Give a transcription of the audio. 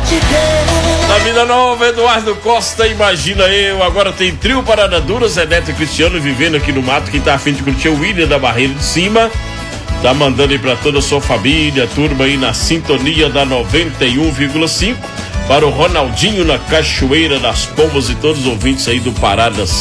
Na Vida Nova, Eduardo Costa, imagina eu. Agora tem trio Parada Dura, Zé Neto e Cristiano vivendo aqui no mato. Quem tá afim de curtir o William da Barreira de Cima, tá mandando aí pra toda a sua família, turma aí na sintonia da 91,5. Para o Ronaldinho na Cachoeira das Pombas e todos os ouvintes aí do Parada